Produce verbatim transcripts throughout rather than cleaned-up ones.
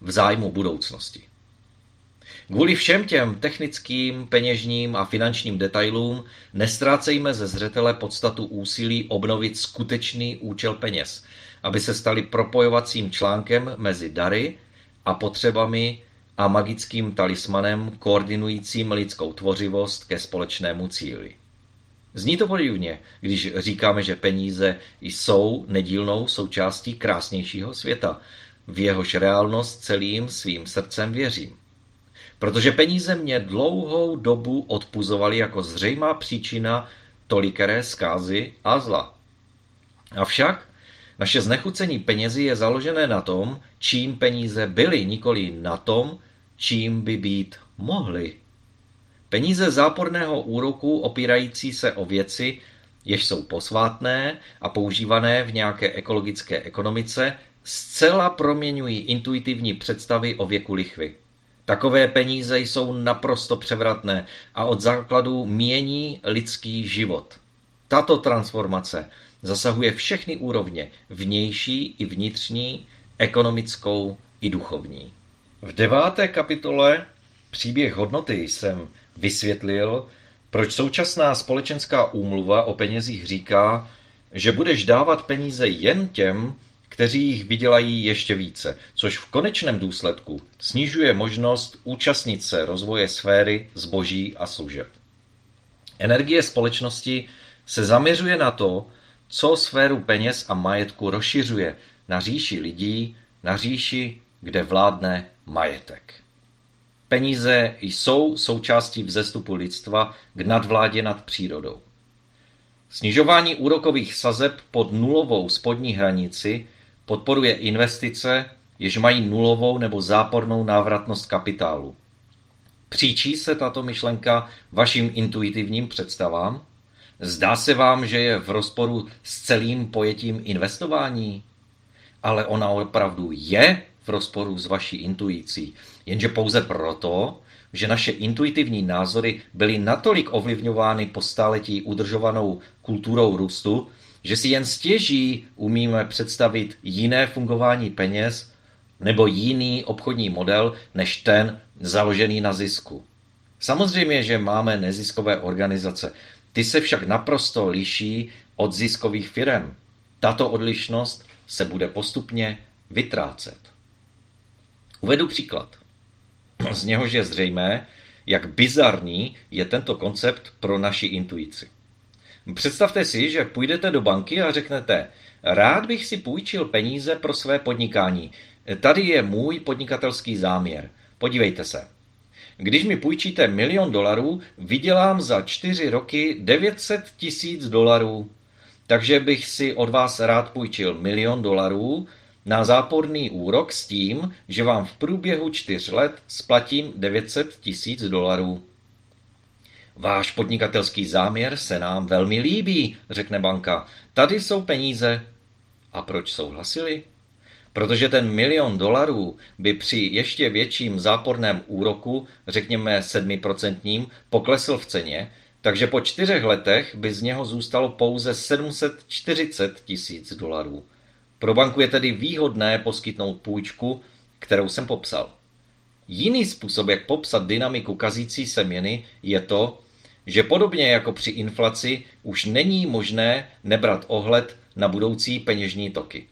v zájmu budoucnosti. Kvůli všem těm technickým, peněžním a finančním detailům nestrácejme ze zřetele podstatu úsilí obnovit skutečný účel peněz, aby se staly propojovacím článkem mezi dary a potřebami a magickým talismanem koordinujícím lidskou tvořivost ke společnému cíli. Zní to podivně, když říkáme, že peníze jsou nedílnou součástí krásnějšího světa, v jehož reálnost celým svým srdcem věřím. Protože peníze mě dlouhou dobu odpuzovaly jako zřejmá příčina tolikeré zkázy a zla. Avšak naše znechucení penězi je založené na tom, čím peníze byly, nikoli na tom, čím by být mohly. Peníze záporného úroku opírající se o věci, jež jsou posvátné a používané v nějaké ekologické ekonomice, zcela proměňují intuitivní představy o věku lichvy. Takové peníze jsou naprosto převratné a od základu mění lidský život. Tato transformace zasahuje všechny úrovně, vnější i vnitřní, ekonomickou i duchovní. V deváté kapitole Příběh hodnoty jsem vysvětlil, proč současná společenská úmluva o penězích říká, že budeš dávat peníze jen těm, kteří jich vydělají ještě více, což v konečném důsledku snižuje možnost účastnit se rozvoje sféry zboží a služeb. Energie společnosti se zaměřuje na to, co sféru peněz a majetku rozšiřuje na říši lidí, na říši, kde vládne majetek. Peníze jsou součástí vzestupu lidstva k nadvládě nad přírodou. Snižování úrokových sazeb pod nulovou spodní hranici podporuje investice, jež mají nulovou nebo zápornou návratnost kapitálu. Příčí se tato myšlenka vašim intuitivním představám? Zdá se vám, že je v rozporu s celým pojetím investování? Ale ona opravdu je v rozporu s vaší intuicí, jenže pouze proto, že naše intuitivní názory byly natolik ovlivňovány po staletí udržovanou kulturou růstu, že si jen stěží umíme představit jiné fungování peněz nebo jiný obchodní model než ten založený na zisku. Samozřejmě, že máme neziskové organizace, ty se však naprosto liší od ziskových firem. Tato odlišnost se bude postupně vytrácet. Uvedu příklad. Z něhož je zřejmé, jak bizarní je tento koncept pro naši intuici. Představte si, že půjdete do banky a řeknete, rád bych si půjčil peníze pro své podnikání. Tady je můj podnikatelský záměr. Podívejte se. Když mi půjčíte milion dolarů, vydělám za čtyři roky devět set tisíc dolarů. Takže bych si od vás rád půjčil milion dolarů na záporný úrok s tím, že vám v průběhu čtyř let splatím devět set tisíc dolarů. Váš podnikatelský záměr se nám velmi líbí, řekne banka. Tady jsou peníze. A proč souhlasili? Protože ten milion dolarů by při ještě větším záporném úroku, řekněme sedmiprocentním, poklesl v ceně, takže po čtyřech letech by z něho zůstalo pouze sedm set čtyřicet tisíc dolarů. Pro banku je tedy výhodné poskytnout půjčku, kterou jsem popsal. Jiný způsob, jak popsat dynamiku kazící se měny, je to, že podobně jako při inflaci už není možné nebrat ohled na budoucí peněžní toky.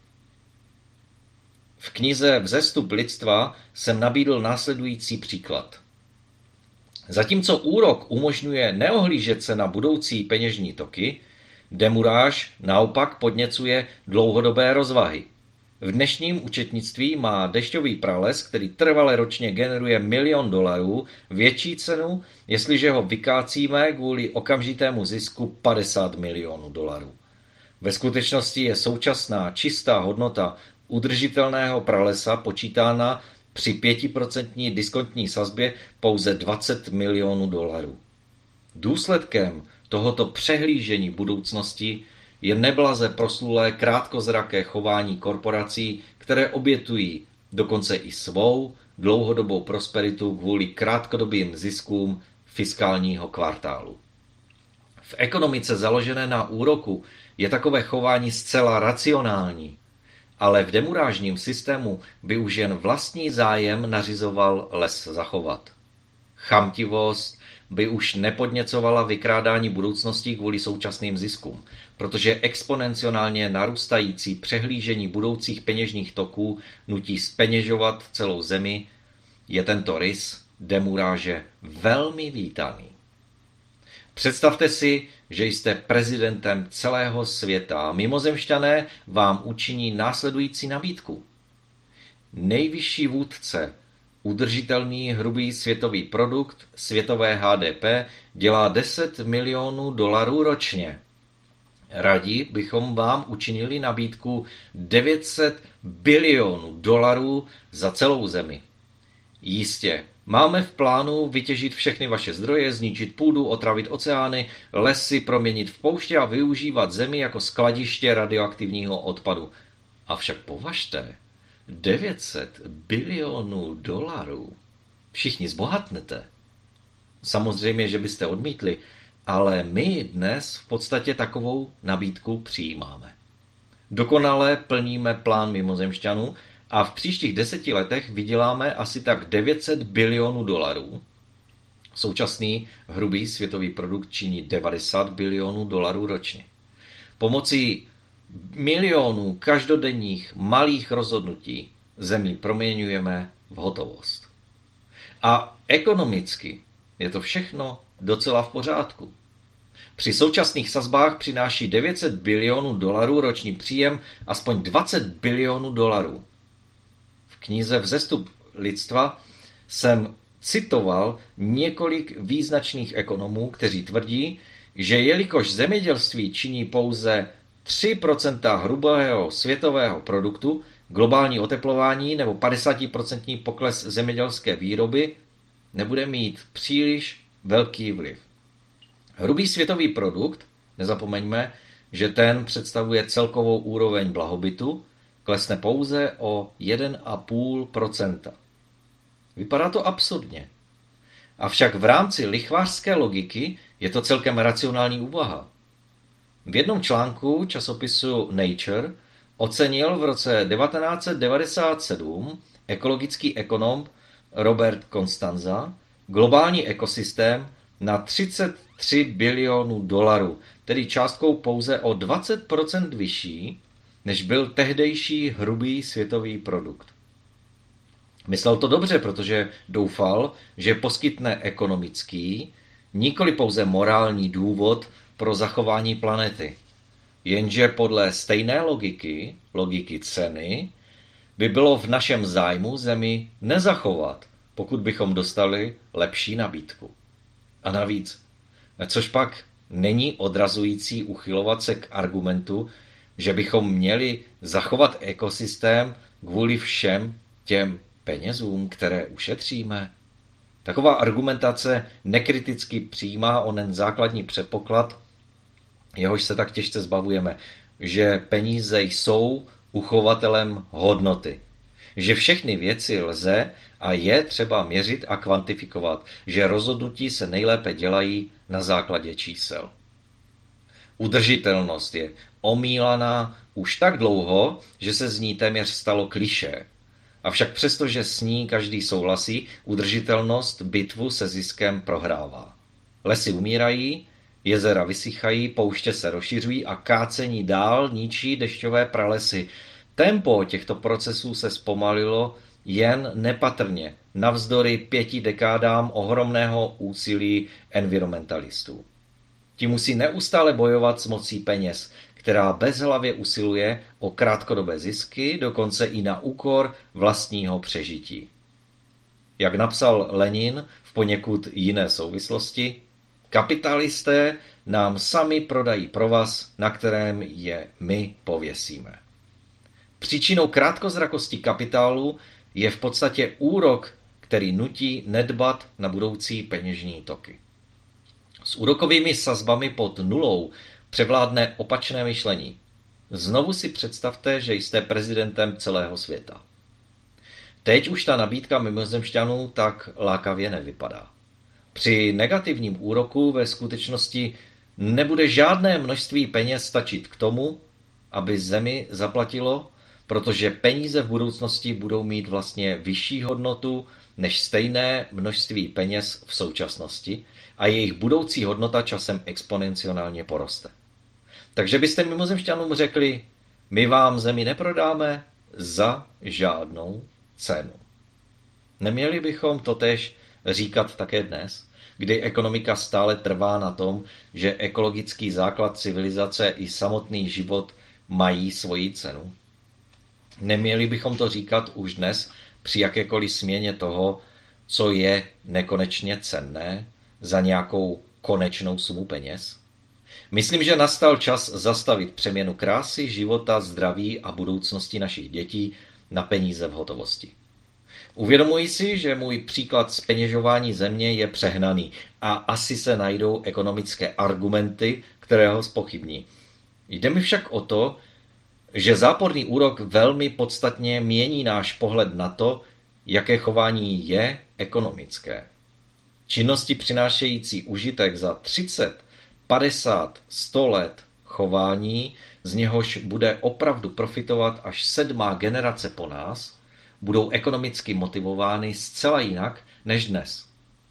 V knize Vzestup lidstva jsem nabídl následující příklad. Zatímco úrok umožňuje neohlížet se na budoucí peněžní toky, demuráž naopak podněcuje dlouhodobé rozvahy. V dnešním účetnictví má dešťový prales, který trvale ročně generuje milion dolarů, větší cenu, jestliže ho vykácíme kvůli okamžitému zisku padesát milionů dolarů. Ve skutečnosti je současná čistá hodnota udržitelného pralesa počítána při pětiprocentní diskontní sazbě pouze dvacet milionů dolarů. Důsledkem tohoto přehlížení budoucnosti je neblaze proslulé krátkozraké chování korporací, které obětují dokonce i svou dlouhodobou prosperitu kvůli krátkodobým ziskům fiskálního kvartálu. V ekonomice založené na úroku je takové chování zcela racionální, ale v demurážním systému by už jen vlastní zájem nařizoval les zachovat. Chamtivost by už nepodněcovala vykrádání budoucnosti kvůli současným ziskům, protože exponenciálně narůstající přehlížení budoucích peněžních toků nutí zpeněžovat celou zemi, je tento rys demuráže velmi vítaný. Představte si, že jste prezidentem celého světa a mimozemšťané vám učiní následující nabídku. Nejvyšší vůdce, udržitelný hrubý světový produkt, světové H D P, dělá deset milionů dolarů ročně. Rádi bychom vám učinili nabídku devět set bilionů dolarů za celou zemi. Jistě, máme v plánu vytěžit všechny vaše zdroje, zničit půdu, otravit oceány, lesy proměnit v pouště a využívat zemi jako skladiště radioaktivního odpadu. Avšak považte, devět set bilionů dolarů. Všichni zbohatnete. Samozřejmě, že byste odmítli, ale my dnes v podstatě takovou nabídku přijímáme. Dokonale plníme plán mimozemšťanů a v příštích deseti letech vyděláme asi tak devět set bilionů dolarů. Současný hrubý světový produkt činí devadesát bilionů dolarů ročně. Pomocí milionů každodenních malých rozhodnutí zemi proměňujeme v hotovost. A ekonomicky je to všechno docela v pořádku. Při současných sazbách přináší devět set bilionů dolarů roční příjem aspoň dvacet bilionů dolarů. V knize Vzestup lidstva jsem citoval několik význačných ekonomů, kteří tvrdí, že jelikož zemědělství činí pouze tři procenta hrubého světového produktu, globální oteplování nebo padesát procent pokles zemědělské výroby nebude mít příliš velký vliv. Hrubý světový produkt, nezapomeňme, že ten představuje celkovou úroveň blahobytu, klesne pouze o jedna celá pět procenta. Vypadá to absurdně. Avšak v rámci lichvářské logiky je to celkem racionální úvaha. V jednom článku časopisu Nature ocenil v roce devatenáct set devadesát sedm ekologický ekonom Robert Constanza globální ekosystém na třicet tři bilionů dolarů, tedy částkou pouze o dvacet procent vyšší, než byl tehdejší hrubý světový produkt. Myslel to dobře, protože doufal, že poskytne ekonomický, nikoli pouze morální důvod pro zachování planety. Jenže podle stejné logiky, logiky ceny, by bylo v našem zájmu zemi nezachovat, pokud bychom dostali lepší nabídku. A navíc, což pak není odrazující uchylovat se k argumentu, že bychom měli zachovat ekosystém kvůli všem těm penězům, které ušetříme. Taková argumentace nekriticky přijímá onen základní předpoklad, jehož se tak těžce zbavujeme, že peníze jsou uchovatelem hodnoty. Že všechny věci lze a je třeba měřit a kvantifikovat, že rozhodnutí se nejlépe dělají na základě čísel. Udržitelnost je omílaná už tak dlouho, že se z ní téměř stalo klišé. Avšak přestože s ní každý souhlasí, udržitelnost bitvu se ziskem prohrává. Lesy umírají, jezera vysychají, pouště se rozšiřují a kácení dál ničí dešťové pralesy. Tempo těchto procesů se zpomalilo jen nepatrně, navzdory pěti dekádám ohromného úsilí environmentalistů. Ti musí neustále bojovat s mocí peněz, která bezhlavě usiluje o krátkodobé zisky, dokonce i na úkor vlastního přežití. Jak napsal Lenin v poněkud jiné souvislosti, kapitalisté nám sami prodají provaz, na kterém je my pověsíme. Příčinou krátkozrakosti kapitálu je v podstatě úrok, který nutí nedbat na budoucí peněžní toky. S úrokovými sazbami pod nulou převládne opačné myšlení. Znovu si představte, že jste prezidentem celého světa. Teď už ta nabídka mimozemšťanů tak lákavě nevypadá. Při negativním úroku ve skutečnosti nebude žádné množství peněz stačit k tomu, aby zemi zaplatilo, protože peníze v budoucnosti budou mít vlastně vyšší hodnotu než stejné množství peněz v současnosti a jejich budoucí hodnota časem exponenciálně poroste. Takže byste mimozemšťanům řekli, my vám zemi neprodáme za žádnou cenu. Neměli bychom totéž říkat také dnes, kdy ekonomika stále trvá na tom, že ekologický základ civilizace i samotný život mají svoji cenu. Neměli bychom to říkat už dnes při jakékoliv směně toho, co je nekonečně cenné za nějakou konečnou sumu peněz? Myslím, že nastal čas zastavit přeměnu krásy, života, zdraví a budoucnosti našich dětí na peníze v hotovosti. Uvědomuji si, že můj příklad zpeněžování země je přehnaný a asi se najdou ekonomické argumenty, které ho zpochybní. Jde mi však o to, že záporný úrok velmi podstatně mění náš pohled na to, jaké chování je ekonomické. Činnosti přinášející užitek za třicet, padesát, sto let chování, z něhož bude opravdu profitovat až sedmá generace po nás, budou ekonomicky motivovány zcela jinak než dnes.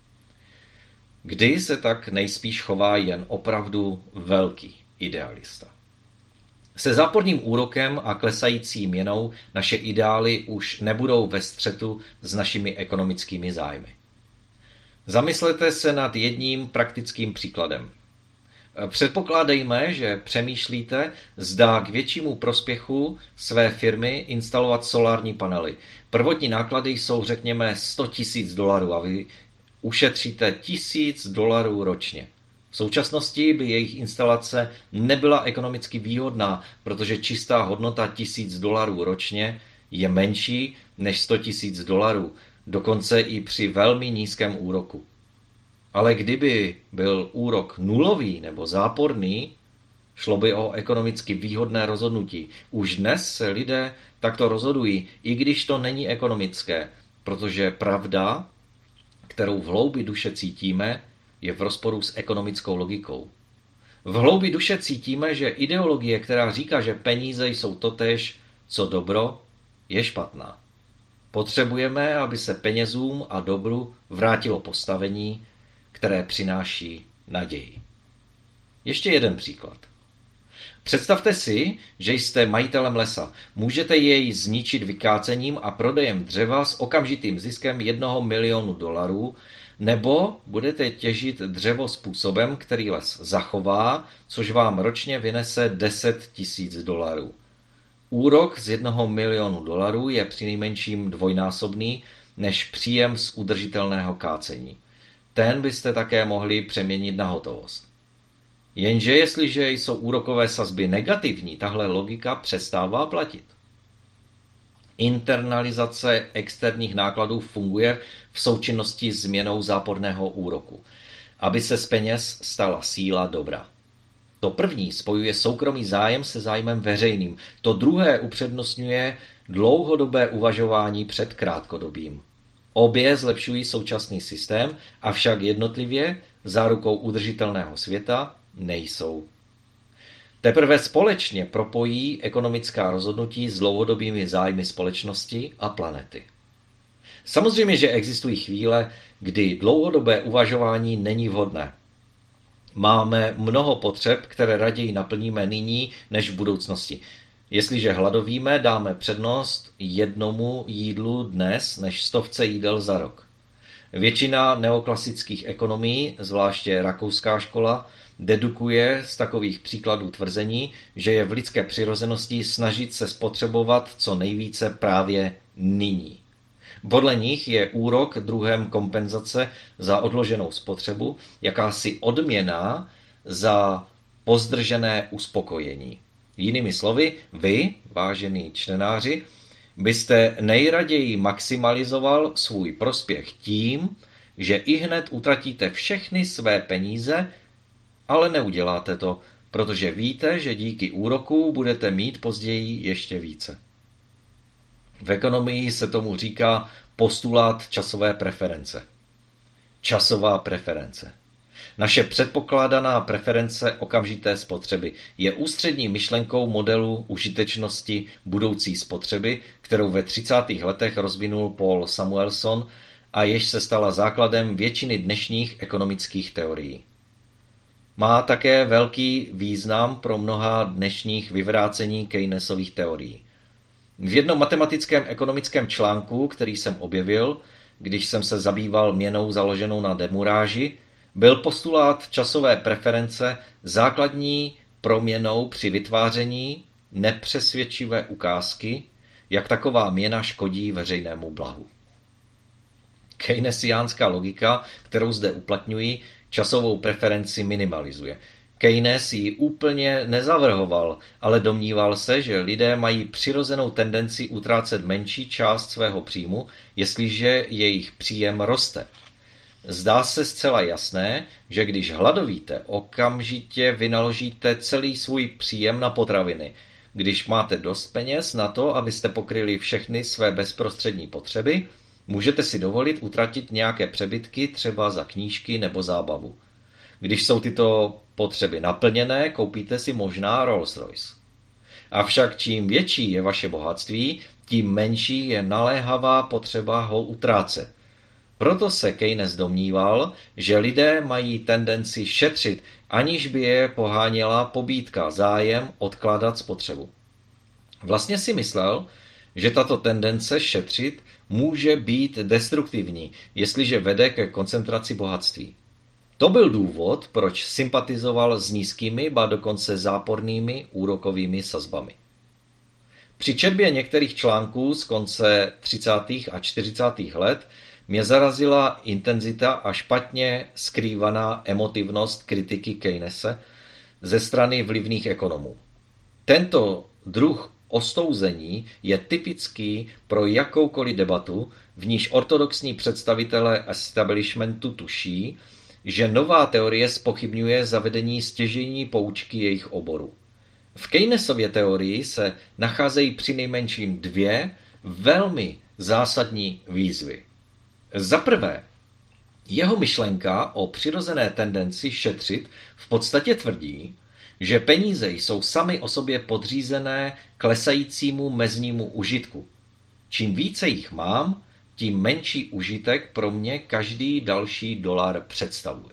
Kdy se tak nejspíš chová jen opravdu velký idealista. Se záporným úrokem a klesající měnou naše ideály už nebudou ve střetu s našimi ekonomickými zájmy. Zamyslete se nad jedním praktickým příkladem. Předpokládejme, že přemýšlíte, zda k většímu prospěchu své firmy instalovat solární panely. Prvotní náklady jsou řekněme sto tisíc dolarů a vy ušetříte tisíc dolarů ročně. V současnosti by jejich instalace nebyla ekonomicky výhodná, protože čistá hodnota tisíc dolarů ročně je menší než sto tisíc dolarů, dokonce i při velmi nízkém úroku. Ale kdyby byl úrok nulový nebo záporný, šlo by o ekonomicky výhodné rozhodnutí. Už dnes se lidé takto rozhodují, i když to není ekonomické, protože pravda, kterou v hloubi duše cítíme, je v rozporu s ekonomickou logikou. V hloubi duše cítíme, že ideologie, která říká, že peníze jsou totéž, co dobro, je špatná. Potřebujeme, aby se penězům a dobru vrátilo postavení, které přináší naději. Ještě jeden příklad. Představte si, že jste majitelem lesa. Můžete jej zničit vykácením a prodejem dřeva s okamžitým ziskem jednoho milionu dolarů, nebo budete těžit dřevo způsobem, který les zachová, což vám ročně vynese deset tisíc dolarů. Úrok z jednoho milionu dolarů je přinejmenším dvojnásobný než příjem z udržitelného kácení. Ten byste také mohli přeměnit na hotovost. Jenže jestliže jsou úrokové sazby negativní, tahle logika přestává platit. Internalizace externích nákladů funguje v součinnosti s změnou záporného úroku, aby se z peněz stala síla dobra. To první spojuje soukromý zájem se zájmem veřejným, to druhé upřednostňuje dlouhodobé uvažování před krátkodobým. Obě zlepšují současný systém, avšak jednotlivě zárukou udržitelného světa nejsou. Teprve společně propojí ekonomická rozhodnutí s dlouhodobými zájmy společnosti a planety. Samozřejmě, že existují chvíle, kdy dlouhodobé uvažování není vhodné. Máme mnoho potřeb, které raději naplníme nyní než v budoucnosti. Jestliže hladovíme, dáme přednost jednomu jídlu dnes než stovce jídel za rok. Většina neoklasických ekonomií, zvláště rakouská škola, dedukuje z takových příkladů tvrzení, že je v lidské přirozenosti snažit se spotřebovat co nejvíce právě nyní. Podle nich je úrok druhem kompenzace za odloženou spotřebu, jakási odměna za pozdržené uspokojení. Jinými slovy, vy, vážení čtenáři, byste nejraději maximalizoval svůj prospěch tím, že ihned utratíte všechny své peníze, ale neuděláte to, protože víte, že díky úroku budete mít později ještě více. V ekonomii se tomu říká postulát časové preference. Časová preference. Naše předpokládaná preference okamžité spotřeby je ústřední myšlenkou modelu užitečnosti budoucí spotřeby, kterou ve třicátých letech rozvinul Paul Samuelson a jež se stala základem většiny dnešních ekonomických teorií. Má také velký význam pro mnoha dnešních vyvrácení Keynesových teorií. V jednom matematickém ekonomickém článku, který jsem objevil, když jsem se zabýval měnou založenou na demuráži, byl postulát časové preference základní proměnou při vytváření nepřesvědčivé ukázky, jak taková měna škodí veřejnému blahu. Keynesiánská logika, kterou zde uplatňuji, časovou preferenci minimalizuje. Keynes ji úplně nezavrhoval, ale domníval se, že lidé mají přirozenou tendenci utrácet menší část svého příjmu, jestliže jejich příjem roste. Zdá se zcela jasné, že když hladovíte, okamžitě vynaložíte celý svůj příjem na potraviny. Když máte dost peněz na to, abyste pokryli všechny své bezprostřední potřeby, můžete si dovolit utratit nějaké přebytky třeba za knížky nebo zábavu. Když jsou tyto potřeby naplněné, koupíte si možná Rolls-Royce. Avšak čím větší je vaše bohatství, tím menší je naléhavá potřeba ho utrácet. Proto se Keynes domníval, že lidé mají tendenci šetřit, aniž by je poháněla pobídka, zájem odkládat spotřebu. Vlastně si myslel, že tato tendence šetřit může být destruktivní, jestliže vede ke koncentraci bohatství. To byl důvod, proč sympatizoval s nízkými, ba dokonce zápornými úrokovými sazbami. Při četbě některých článků z konce třicátých a čtyřicátých let mě zarazila intenzita a špatně skrývaná emotivnost kritiky Keynese ze strany vlivných ekonomů. Tento druh ostouzení je typický pro jakoukoliv debatu, v níž ortodoxní představitelé establishmentu tuší, že nová teorie zpochybňuje zavedení stěžejní poučky jejich oboru. V Keynesově teorii se nacházejí přinejmenším dvě velmi zásadní výzvy. Za prvé, jeho myšlenka o přirozené tendenci šetřit v podstatě tvrdí, že peníze jsou samy o sobě podřízené klesajícímu meznímu užitku. Čím více jich mám, tím menší užitek pro mě každý další dolar představuje.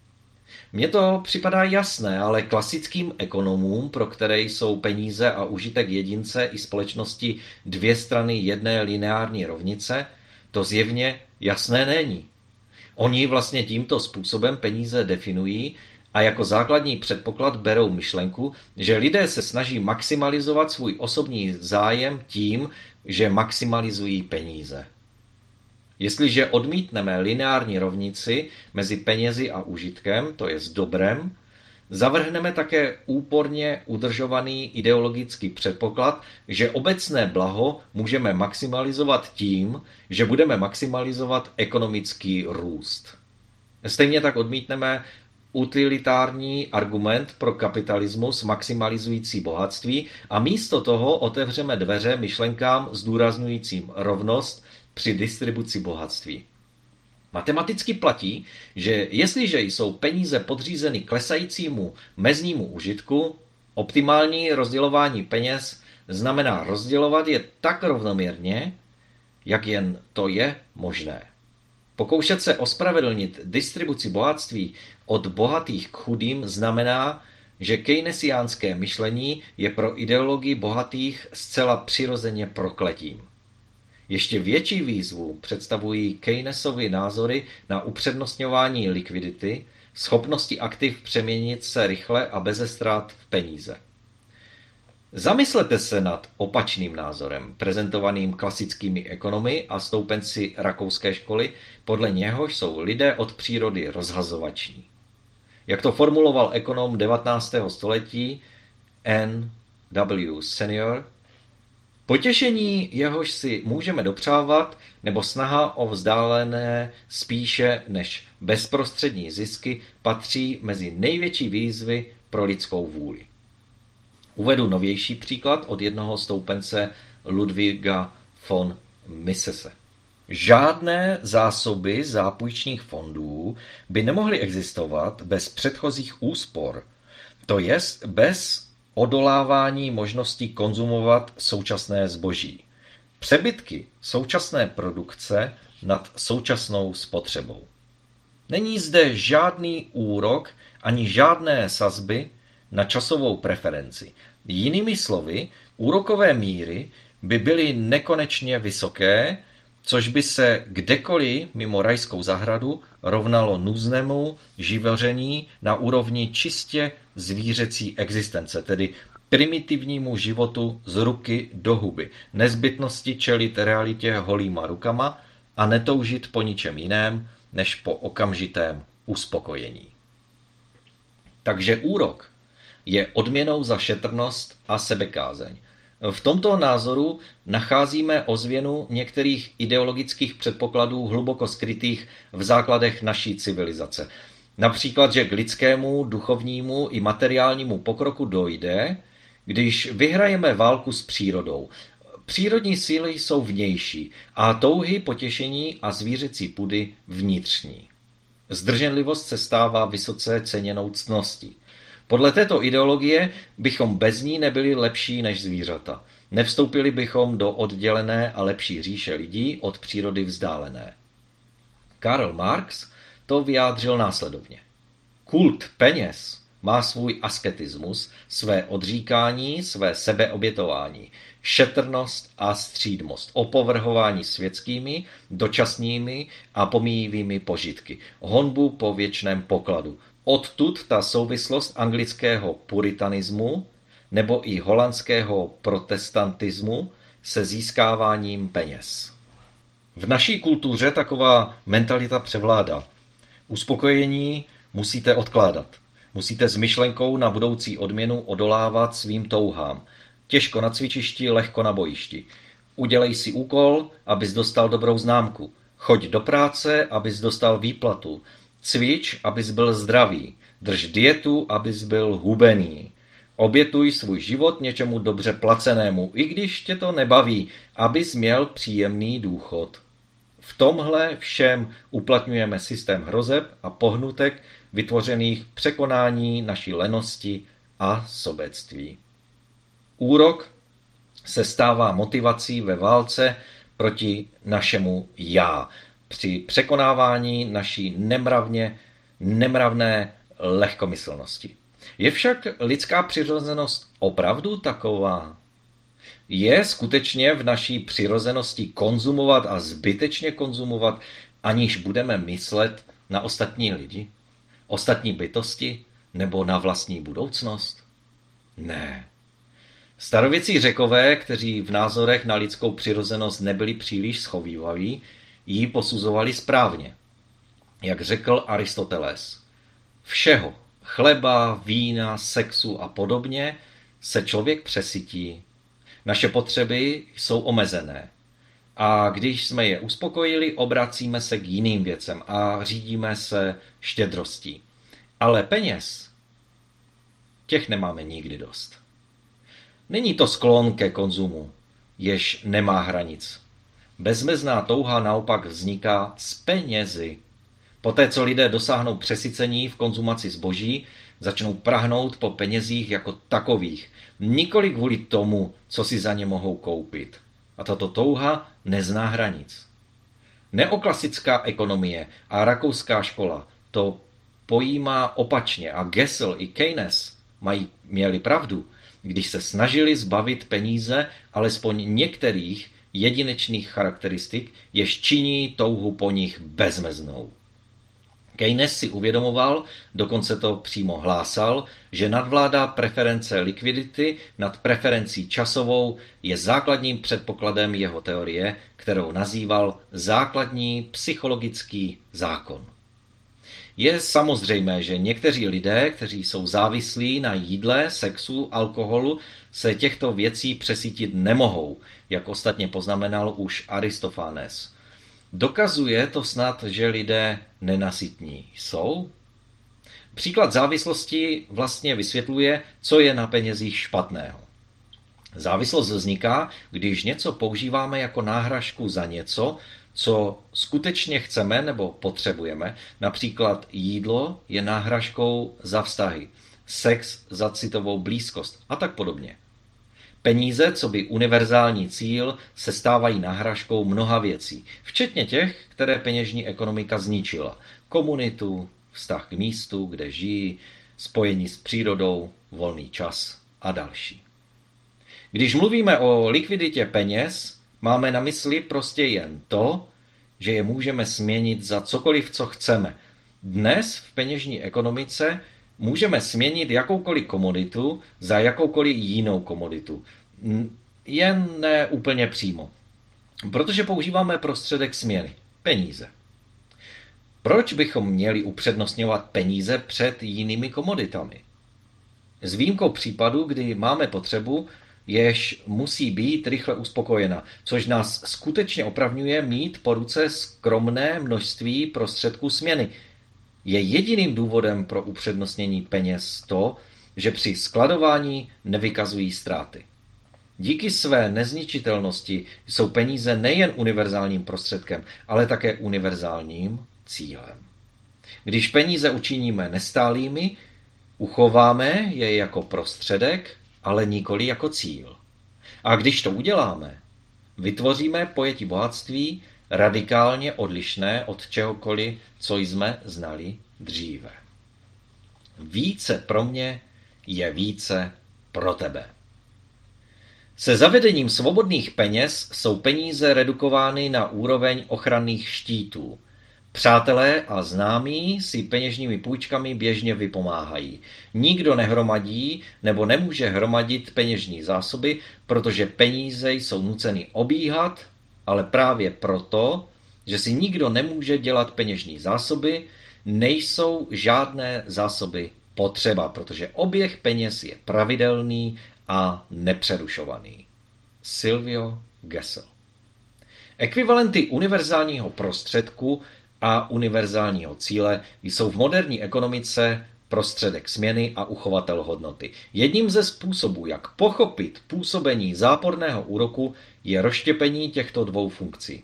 Mně to připadá jasné, ale klasickým ekonomům, pro které jsou peníze a užitek jedince i společnosti dvě strany jedné lineární rovnice, to zjevně jasné není. Oni vlastně tímto způsobem peníze definují a jako základní předpoklad berou myšlenku, že lidé se snaží maximalizovat svůj osobní zájem tím, že maximalizují peníze. Jestliže odmítneme lineární rovnici mezi penězi a užitkem, to je s dobrem, zavrhneme také úporně udržovaný ideologický předpoklad, že obecné blaho můžeme maximalizovat tím, že budeme maximalizovat ekonomický růst. Stejně tak odmítneme utilitární argument pro kapitalismus maximalizující bohatství a místo toho otevřeme dveře myšlenkám zdůrazňujícím rovnost při distribuci bohatství. Matematicky platí, že jestliže jsou peníze podřízeny klesajícímu meznímu užitku, optimální rozdělování peněz znamená rozdělovat je tak rovnoměrně, jak jen to je možné. Pokoušet se ospravedlnit distribuci bohatství od bohatých k chudým znamená, že keynesiánské myšlení je pro ideologii bohatých zcela přirozeně prokletím. Ještě větší výzvu představují Keynesovy názory na upřednostňování likvidity, schopnosti aktiv přeměnit se rychle a beze ztrát v peníze. Zamyslete se nad opačným názorem, prezentovaným klasickými ekonomy a stoupenci rakouské školy, podle něhož jsou lidé od přírody rozhazovační. Jak to formuloval ekonom devatenáctého století N. W. Senior, potěšení, jehož si můžeme dopřávat, nebo snaha o vzdálené spíše než bezprostřední zisky, patří mezi největší výzvy pro lidskou vůli. Uvedu novější příklad od jednoho stoupence Ludwiga von Misese. Žádné zásoby zápůjčních fondů by nemohly existovat bez předchozích úspor, to jest bez odolávání možností konzumovat současné zboží. Přebytky současné produkce nad současnou spotřebou. Není zde žádný úrok ani žádné sazby na časovou preferenci. Jinými slovy, úrokové míry by byly nekonečně vysoké, což by se kdekoliv mimo rajskou zahradu rovnalo nuznému živoření na úrovni čistě zvířecí existence, tedy primitivnímu životu z ruky do huby, nezbytnosti čelit realitě holýma rukama a netoužit po ničem jiném, než po okamžitém uspokojení. Takže úrok je odměnou za šetrnost a sebekázeň. V tomto názoru nacházíme ozvěnu některých ideologických předpokladů hluboko skrytých v základech naší civilizace. Například, že k lidskému, duchovnímu i materiálnímu pokroku dojde, když vyhrajeme válku s přírodou. Přírodní síly jsou vnější a touhy, potěšení a zvířecí pudy vnitřní. Zdrženlivost se stává vysoce ceněnou ctností. Podle této ideologie bychom bez ní nebyli lepší než zvířata. Nevstoupili bychom do oddělené a lepší říše lidí od přírody vzdálené. Karl Marx to vyjádřil následovně. Kult peněz má svůj asketismus, své odříkání, své sebeobětování, šetrnost a střídmost, opovrhování světskými, dočasnými a pomíjivými požitky, honbu po věčném pokladu. Odtud ta souvislost anglického puritanismu nebo i holandského protestantismu se získáváním peněz. V naší kultuře taková mentalita převládá. Uspokojení musíte odkládat. Musíte s myšlenkou na budoucí odměnu odolávat svým touhám. Těžko na cvičišti, lehko na bojišti. Udělej si úkol, abys dostal dobrou známku. Choď do práce, abys dostal výplatu. Cvič, abys byl zdravý. Drž dietu, abys byl hubený. Obětuj svůj život něčemu dobře placenému, i když tě to nebaví, abys měl příjemný důchod. V tomhle všem uplatňujeme systém hrozeb a pohnutek vytvořených překonání naší lenosti a sobectví. Úrok se stává motivací ve válce proti našemu já, při překonávání naší nemravně, nemravné lehkomyslnosti. Je však lidská přirozenost opravdu taková? Je skutečně v naší přirozenosti konzumovat a zbytečně konzumovat, aniž budeme myslet na ostatní lidi, ostatní bytosti nebo na vlastní budoucnost? Ne. Starověcí Řekové, kteří v názorech na lidskou přirozenost nebyli příliš schovývaví, ji posuzovali správně. Jak řekl Aristoteles, všeho, chleba, vína, sexu a podobně, se člověk přesytí. Naše potřeby jsou omezené. A když jsme je uspokojili, obracíme se k jiným věcem a řídíme se štědrostí. Ale peněz, těch nemáme nikdy dost. Není to sklon ke konzumu, jež nemá hranic. Bezmezná touha naopak vzniká z penězi. Poté, co lidé dosáhnou přesycení v konzumaci zboží, začnou prahnout po penězích jako takových, nikoli kvůli tomu, co si za ně mohou koupit. A tato touha nezná hranic. Neoklasická ekonomie a rakouská škola to pojímá opačně a Gessel i Keynes mají, měli pravdu, když se snažili zbavit peníze alespoň některých jedinečných charakteristik, jež činí touhu po nich bezmeznou. Keynes si uvědomoval, dokonce to přímo hlásal, že nadvládá preference likvidity nad preferencí časovou je základním předpokladem jeho teorie, kterou nazýval základní psychologický zákon. Je samozřejmé, že někteří lidé, kteří jsou závislí na jídle, sexu, alkoholu, se těchto věcí přesytit nemohou, jak ostatně poznamenal už Aristofanes. Dokazuje to snad, že lidé nenasytní jsou? Příklad závislosti vlastně vysvětluje, co je na penězích špatného. Závislost vzniká, když něco používáme jako náhražku za něco, Co skutečně chceme nebo potřebujeme, například jídlo je náhražkou za vztahy, sex za citovou blízkost a tak podobně. Peníze, co by univerzální cíl, se stávají náhražkou mnoha věcí, včetně těch, které peněžní ekonomika zničila. Komunitu, vztah k místu, kde žijí, spojení s přírodou, volný čas a další. Když mluvíme o likviditě peněz, máme na mysli prostě jen to, že je můžeme směnit za cokoliv, co chceme. Dnes v peněžní ekonomice můžeme směnit jakoukoliv komoditu za jakoukoliv jinou komoditu. Jen ne úplně přímo. Protože používáme prostředek směny. Peníze. Proč bychom měli upřednostňovat peníze před jinými komoditami? S výjimkou případu, kdy máme potřebu, jež musí být rychle uspokojena, což nás skutečně opravňuje mít po ruce skromné množství prostředků směny. Je jediným důvodem pro upřednostnění peněz to, že při skladování nevykazují ztráty. Díky své nezničitelnosti jsou peníze nejen univerzálním prostředkem, ale také univerzálním cílem. Když peníze učiníme nestálými, uchováme je jako prostředek, ale nikoli jako cíl. A když to uděláme, vytvoříme pojetí bohatství radikálně odlišné od čehokoliv, co jsme znali dříve. Více pro mě je více pro tebe. Se zavedením svobodných peněz jsou peníze redukovány na úroveň ochranných štítů. Přátelé a známí si peněžními půjčkami běžně vypomáhají. Nikdo nehromadí nebo nemůže hromadit peněžní zásoby, protože peníze jsou nuceny obíhat, ale právě proto, že si nikdo nemůže dělat peněžní zásoby, nejsou žádné zásoby potřeba, protože oběh peněz je pravidelný a nepřerušovaný. Silvio Gesell. Ekvivalenty univerzálního prostředku a univerzálního cíle jsou v moderní ekonomice prostředek směny a uchovatel hodnoty. Jedním ze způsobů, jak pochopit působení záporného úroku, je rozštěpení těchto dvou funkcí.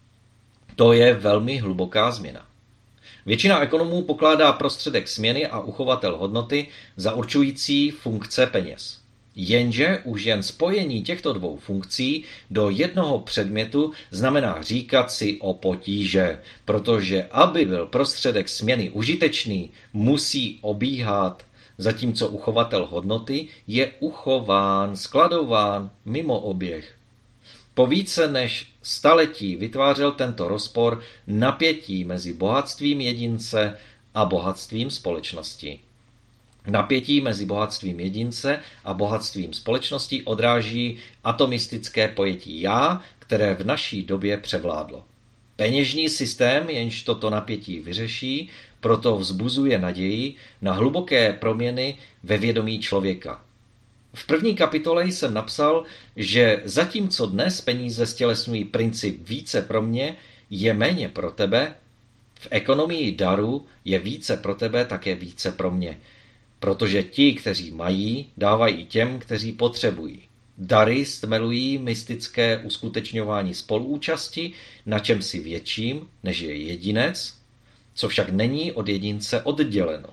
To je velmi hluboká změna. Většina ekonomů pokládá prostředek směny a uchovatel hodnoty za určující funkce peněz. Jenže už jen spojení těchto dvou funkcí do jednoho předmětu znamená říkat si o potíže, protože aby byl prostředek směny užitečný, musí obíhat, zatímco uchovatel hodnoty je uchován, skladován mimo oběh. Po více než staletí vytvářel tento rozpor napětí mezi bohatstvím jedince a bohatstvím společnosti. Napětí mezi bohatstvím jedince a bohatstvím společnosti odráží atomistické pojetí já, které v naší době převládlo. Peněžní systém, jenž toto napětí vyřeší, proto vzbuzuje naději na hluboké proměny ve vědomí člověka. V první kapitole jsem napsal, že zatímco dnes peníze stělesňují princip více pro mě, je méně pro tebe, v ekonomii daru je více pro tebe také více pro mě. Protože ti, kteří mají, dávají i těm, kteří potřebují. Dary stmelují mystické uskutečňování spoluúčasti na čemsi větším, než je jedinec, co však není od jedince odděleno.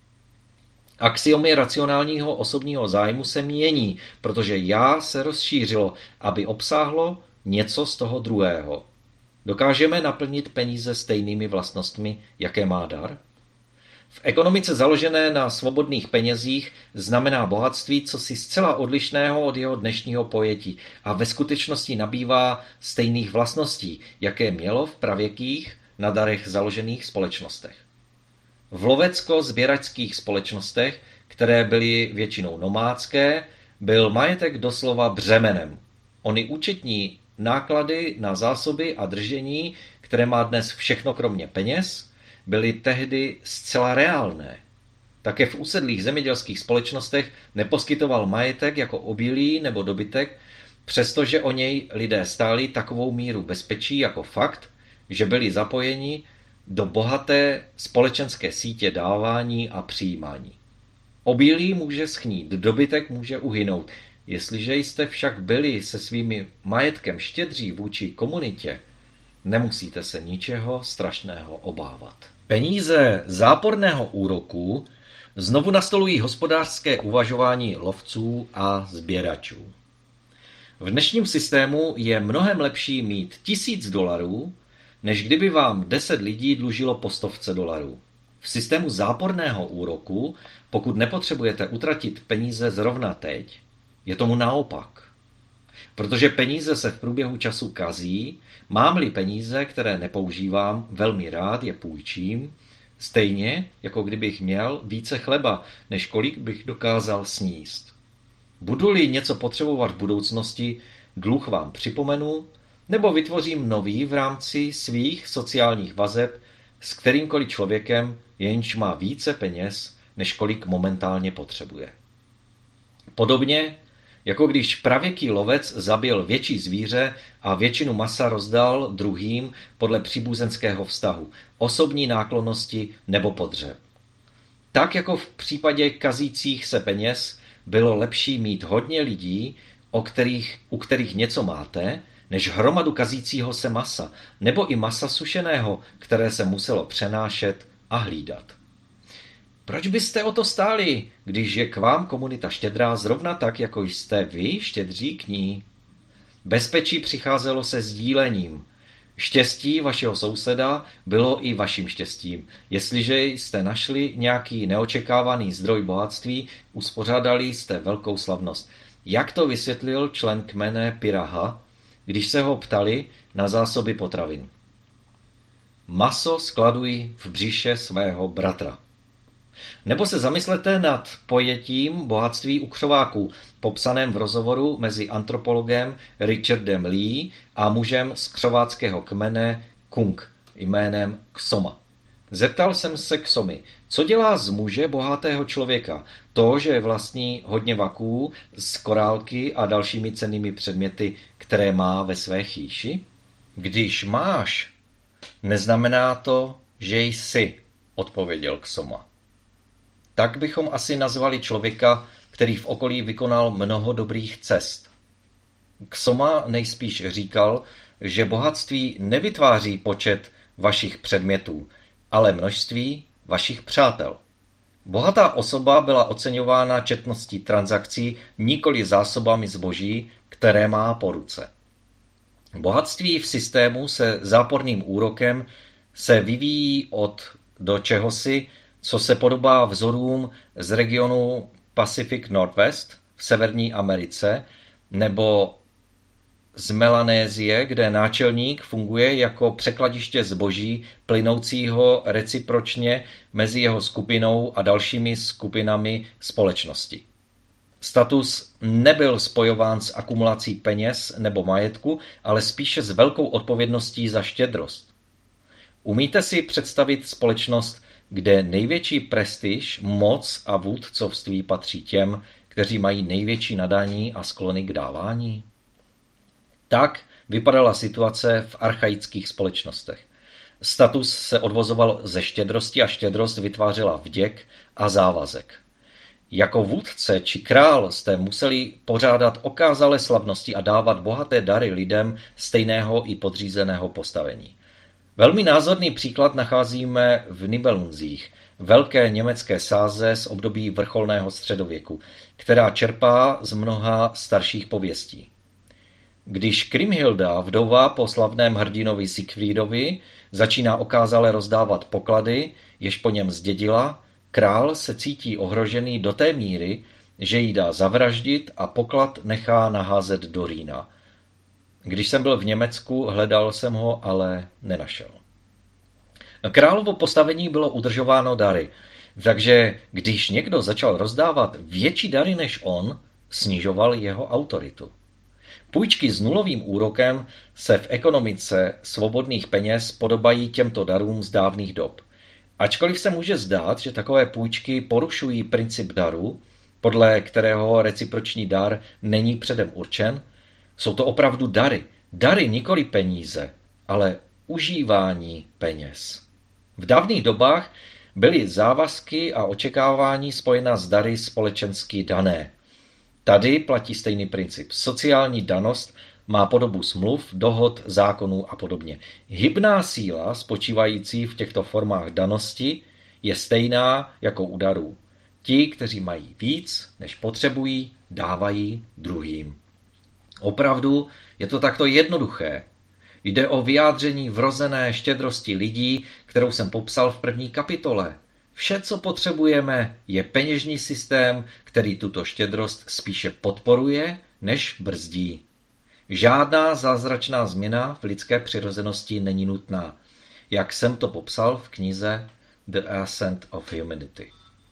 Axiomy racionálního osobního zájmu se mění, protože já se rozšířilo, aby obsáhlo něco z toho druhého. Dokážeme naplnit peníze stejnými vlastnostmi, jaké má dar? V ekonomice založené na svobodných penězích znamená bohatství cosi zcela odlišného od jeho dnešního pojetí a ve skutečnosti nabývá stejných vlastností, jaké mělo v pravěkých na darech založených společnostech. V lovecko-sběračských společnostech, které byly většinou nomádské, byl majetek doslova břemenem. Ony účetní náklady na zásoby a držení, které má dnes všechno kromě peněz, byly tehdy zcela reálné. Také v usedlých zemědělských společnostech neposkytoval majetek jako obilí nebo dobytek, přestože o něj lidé stáli takovou míru bezpečí jako fakt, že byli zapojeni do bohaté společenské sítě dávání a přijímání. Obilí může schnít, dobytek může uhynout. Jestliže jste však byli se svými majetkem štědří vůči komunitě, Nemusíte se ničeho strašného obávat. Peníze záporného úroku znovu nastolují hospodářské uvažování lovců a sběračů. V dnešním systému je mnohem lepší mít tisíc dolarů, než kdyby vám deset lidí dlužilo po stovce dolarů. V systému záporného úroku, pokud nepotřebujete utratit peníze zrovna teď, je tomu naopak. Protože peníze se v průběhu času kazí, mám-li peníze, které nepoužívám, velmi rád je půjčím, stejně jako kdybych měl více chleba, než kolik bych dokázal sníst. Budu-li něco potřebovat v budoucnosti, dluh vám připomenu, nebo vytvořím nový v rámci svých sociálních vazeb s kterýmkoliv člověkem, jenž má více peněz, než kolik momentálně potřebuje. Podobně, jako když pravěký lovec zabil větší zvíře a většinu masa rozdal druhým podle příbuzenského vztahu, osobní náklonnosti nebo potřeb. Tak jako v případě kazících se peněz bylo lepší mít hodně lidí, o kterých, u kterých něco máte, než hromadu kazícího se masa, nebo i masa sušeného, které se muselo přenášet a hlídat. Proč byste o to stáli, když je k vám komunita štědrá zrovna tak, jako jste vy štědří k ní? Bezpečí přicházelo se sdílením. Štěstí vašeho souseda bylo i vaším štěstím. Jestliže jste našli nějaký neočekávaný zdroj bohatství, uspořádali jste velkou slavnost. Jak to vysvětlil člen kmene Piraha, když se ho ptali na zásoby potravin? Maso skladuj v břiše svého bratra. Nebo se zamyslete nad pojetím bohatství u křováků, popsaném v rozhovoru mezi antropologem Richardem Lee a mužem z křováckého kmene Kung jménem Ksoma. Zeptal jsem se Ksomy, co dělá z muže bohatého člověka? To, že vlastní hodně vaků z korálky a dalšími cennými předměty, které má ve své chýši? Když máš, neznamená to, že jsi, odpověděl Ksoma. Tak bychom asi nazvali člověka, který v okolí vykonal mnoho dobrých cest. Ksoma nejspíš říkal, že bohatství nevytváří počet vašich předmětů, ale množství vašich přátel. Bohatá osoba byla oceňována četností transakcí, nikoli zásobami zboží, které má po ruce. Bohatství v systému se záporným úrokem se vyvíjí od do čehosi, co se podobá vzorům z regionu Pacific Northwest v Severní Americe nebo z Melanésie, kde náčelník funguje jako překladiště zboží plynoucího recipročně mezi jeho skupinou a dalšími skupinami společnosti. Status nebyl spojován s akumulací peněz nebo majetku, ale spíše s velkou odpovědností za štědrost. Umíte si představit společnost, kde největší prestiž, moc a vůdcovství patří těm, kteří mají největší nadání a sklony k dávání? Tak vypadala situace v archaických společnostech. Status se odvozoval ze štědrosti a štědrost vytvářela vděk a závazek. Jako vůdce či král jste museli pořádat okázalé slavnosti a dávat bohaté dary lidem stejného i podřízeného postavení. Velmi názorný příklad nacházíme v Nibelunzích, velké německé sáze z období vrcholného středověku, která čerpá z mnoha starších pověstí. Když Kriemhilda, vdova po slavném hrdinovi Siegfriedovi, začíná okázale rozdávat poklady, jež po něm zdědila, král se cítí ohrožený do té míry, že ji dá zavraždit a poklad nechá naházet do Rýna. Když jsem byl v Německu, hledal jsem ho, ale nenašel. Královo postavení bylo udržováno dary, takže když někdo začal rozdávat větší dary než on, snižoval jeho autoritu. Půjčky s nulovým úrokem se v ekonomice svobodných peněz podobají těmto darům z dávných dob. Ačkoliv se může zdát, že takové půjčky porušují princip daru, podle kterého reciproční dar není předem určen, jsou to opravdu dary. Dary, nikoli peníze, ale užívání peněz. V dávných dobách byly závazky a očekávání spojena s dary společensky dané. Tady platí stejný princip. Sociální danost má podobu smluv, dohod, zákonů a podobně. Hybná síla spočívající v těchto formách danosti je stejná jako u darů. Ti, kteří mají víc, než potřebují, dávají druhým. Opravdu je to takto jednoduché. Jde o vyjádření vrozené štědrosti lidí, kterou jsem popsal v první kapitole. Vše, co potřebujeme, je peněžní systém, který tuto štědrost spíše podporuje, než brzdí. Žádná zázračná změna v lidské přirozenosti není nutná, jak jsem to popsal v knize The Ascent of Humanity.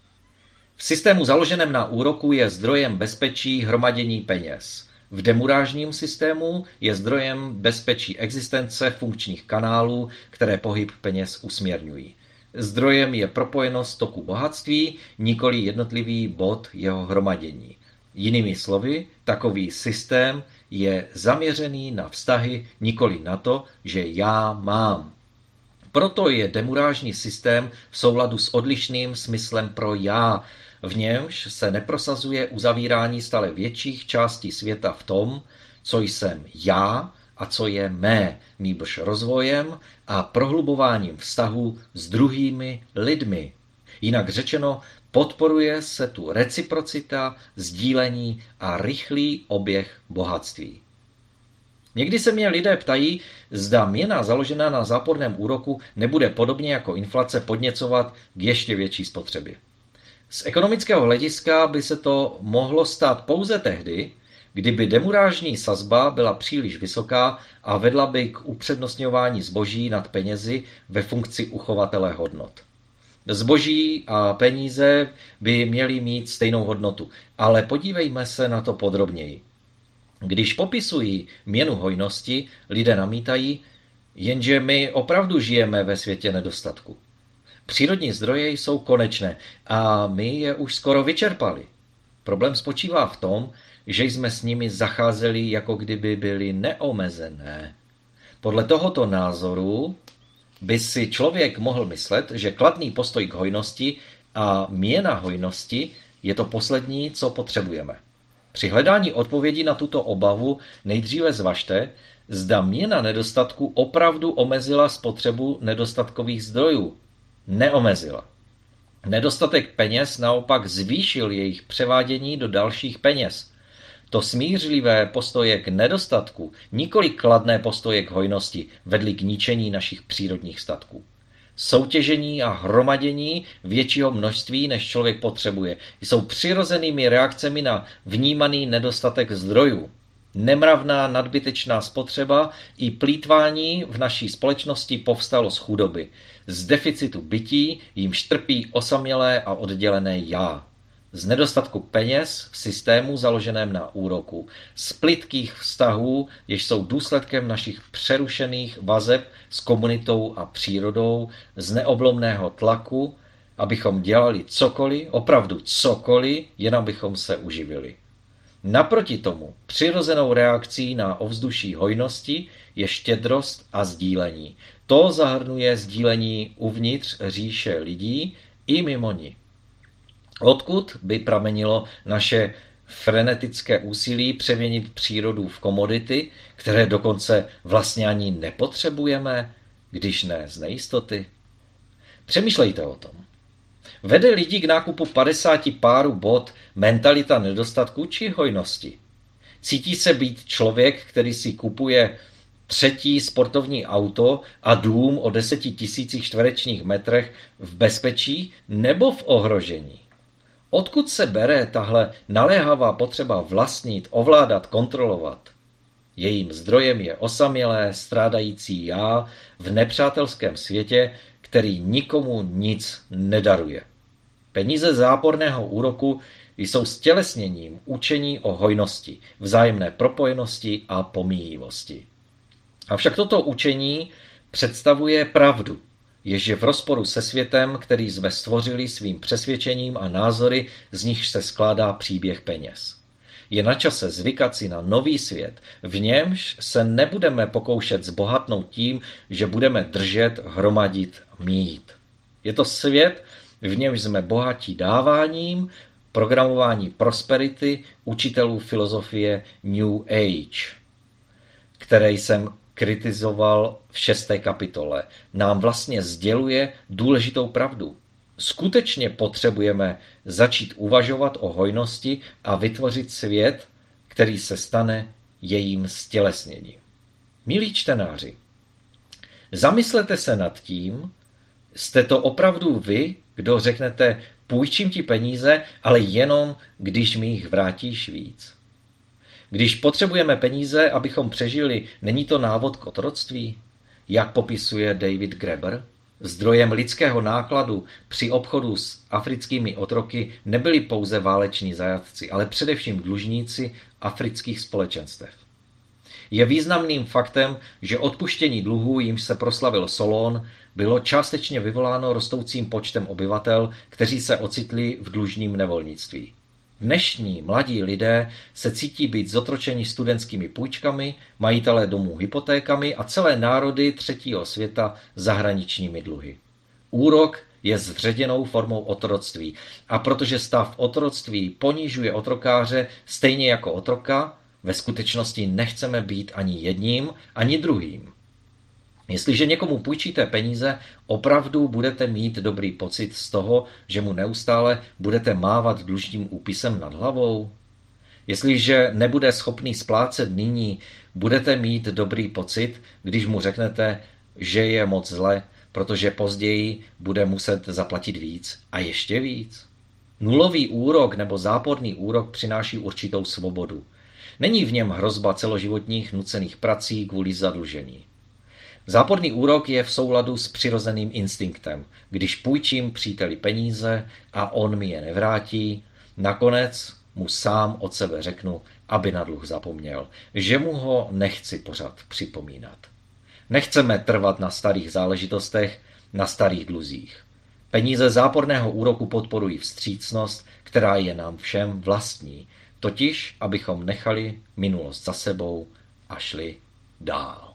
V systému založeném na úroku je zdrojem bezpečí hromadění peněz. V demurážním systému je zdrojem bezpečí existence funkčních kanálů, které pohyb peněz usměrňují. Zdrojem je propojenost toku bohatství, nikoli jednotlivý bod jeho hromadění. Jinými slovy, takový systém je zaměřený na vztahy, nikoli na to, že já mám. Proto je demurážní systém v souladu s odlišným smyslem pro já, v němž se neprosazuje uzavírání stále větších částí světa v tom, co jsem já a co je mé, nýbrž rozvojem a prohlubováním vztahu s druhými lidmi. Jinak řečeno, podporuje se tu reciprocita, sdílení a rychlý oběh bohatství. Někdy se mě lidé ptají, zda měna založená na záporném úroku nebude podobně jako inflace podněcovat k ještě větší spotřebě. Z ekonomického hlediska by se to mohlo stát pouze tehdy, kdyby demurážní sazba byla příliš vysoká a vedla by k upřednostňování zboží nad penězi ve funkci uchovatele hodnot. Zboží a peníze by měly mít stejnou hodnotu, ale podívejme se na to podrobněji. Když popisují měnu hojnosti, lidé namítají, jenže my opravdu žijeme ve světě nedostatku. Přírodní zdroje jsou konečné a my je už skoro vyčerpali. Problém spočívá v tom, že jsme s nimi zacházeli, jako kdyby byly neomezené. Podle tohoto názoru by si člověk mohl myslet, že kladný postoj k hojnosti a měna hojnosti je to poslední, co potřebujeme. Při hledání odpovědi na tuto obavu nejdříve zvažte, zda měna nedostatku opravdu omezila spotřebu nedostatkových zdrojů. Neomezila. Nedostatek peněz naopak zvýšil jejich převádění do dalších peněz. To smířlivé postoje k nedostatku, nikoli kladné postoje k hojnosti, vedly k ničení našich přírodních statků. Soutěžení a hromadění většího množství, než člověk potřebuje, jsou přirozenými reakcemi na vnímaný nedostatek zdrojů. Nemravná nadbytečná spotřeba i plýtvání v naší společnosti povstalo z chudoby, z deficitu bytí, jimž trpí osamělé a oddělené já. Z nedostatku peněz v systému založeném na úroku, z plytkých vztahů, jež jsou důsledkem našich přerušených vazeb s komunitou a přírodou, z neoblomného tlaku, abychom dělali cokoliv, opravdu cokoliv, jen abychom se uživili. Naproti tomu přirozenou reakcí na ovzduší hojnosti je štědrost a sdílení. To zahrnuje sdílení uvnitř říše lidí i mimo ní. Odkud by pramenilo naše frenetické úsilí přeměnit přírodu v komodity, které dokonce vlastně ani nepotřebujeme, když ne z nejistoty? Přemýšlejte o tom. Vede lidi k nákupu padesáti párů bot mentalita nedostatku či hojnosti? Cítí se být člověk, který si kupuje třetí sportovní auto a dům o deseti tisících čtverečních metrech v bezpečí nebo v ohrožení? Odkud se bere tahle naléhavá potřeba vlastnit, ovládat, kontrolovat? Jejím zdrojem je osamělé, strádající já v nepřátelském světě, který nikomu nic nedaruje. Peníze záporného úroku jsou stělesněním učení o hojnosti, vzájemné propojenosti a pomíjivosti. Avšak toto učení představuje pravdu, jež je v rozporu se světem, který jsme stvořili svým přesvědčením a názory, z nichž se skládá příběh peněz. Je na čase zvykat si na nový svět, v němž se nebudeme pokoušet zbohatnout tím, že budeme držet, hromadit, mít. Je to svět, v němž jsme bohatí dáváním, programování prosperity, učitelů filozofie New Age. které jsem kritizoval v šesté kapitole, nám vlastně sděluje důležitou pravdu. Skutečně potřebujeme začít uvažovat o hojnosti a vytvořit svět, který se stane jejím stělesněním. Milí čtenáři, zamyslete se nad tím, jste to opravdu vy, kdo řeknete, půjčím ti peníze, ale jenom, když mi jich vrátíš víc. Když potřebujeme peníze, abychom přežili, není to návod k otroctví? Jak popisuje David Graeber? Zdrojem lidského nákladu při obchodu s africkými otroky nebyli pouze váleční zajatci, ale především dlužníci afrických společenstev. Je významným faktem, že odpuštění dluhů, jimž se proslavil Solón, bylo částečně vyvoláno rostoucím počtem obyvatel, kteří se ocitli v dlužním nevolnictví. Dnešní mladí lidé se cítí být zotročeni studentskými půjčkami, majitelé domů hypotékami a celé národy třetího světa zahraničními dluhy. Úrok je zředěnou formou otroctví a protože stav otroctví ponižuje otrokáře stejně jako otroka, ve skutečnosti nechceme být ani jedním, ani druhým. Jestliže někomu půjčíte peníze, opravdu budete mít dobrý pocit z toho, že mu neustále budete mávat dlužním úpisem nad hlavou? Jestliže nebude schopný splácet nyní, budete mít dobrý pocit, když mu řeknete, že je moc zle, protože později bude muset zaplatit víc a ještě víc? Nulový úrok nebo záporný úrok přináší určitou svobodu. Není v něm hrozba celoživotních nucených prací kvůli zadlužení. Záporný úrok je v souladu s přirozeným instinktem. Když půjčím příteli peníze a on mi je nevrátí, nakonec mu sám od sebe řeknu, aby na dluh zapomněl, že mu ho nechci pořád připomínat. Nechceme trvat na starých záležitostech, na starých dluzích. Peníze záporného úroku podporují vstřícnost, která je nám všem vlastní, totiž abychom nechali minulost za sebou a šli dál.